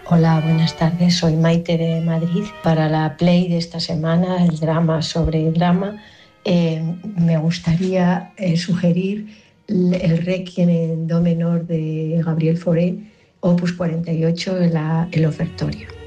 Hola, buenas tardes. Soy Maite de Madrid. Para la Play de esta semana, el drama sobre drama, me gustaría sugerir el Requiem en do menor de Gabriel Fauré, opus 48, el ofertorio.